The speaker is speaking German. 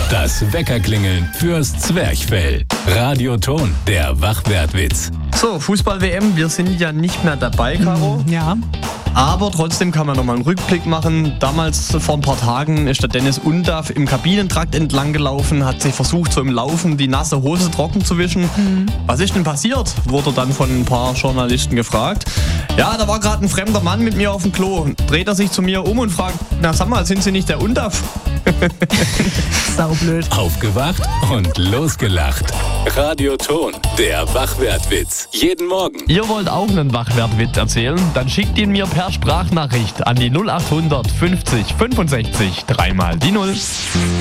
Das Weckerklingeln fürs Zwerchfell. Radioton, der Wachwertwitz. So, Fußball-WM, wir sind ja nicht mehr dabei, Caro. Ja. Aber trotzdem kann man nochmal einen Rückblick machen. Damals, vor ein paar Tagen, ist der Dennis Undaff im Kabinentrakt entlang gelaufen, hat sich versucht, so im Laufen die nasse Hose trocken zu wischen. Was ist denn passiert? Wurde dann von ein paar Journalisten gefragt. Ja, da war gerade ein fremder Mann mit mir auf dem Klo. Dreht er sich zu mir um und fragt, na sag mal, sind Sie nicht der Undaff? Saublöd. Aufgewacht und losgelacht. Radioton, der Wachwertwitz. Jeden Morgen. Ihr wollt auch einen Wachwertwitz erzählen? Dann schickt ihn mir per Sprachnachricht an die 0800 50 65 3 mal die 0.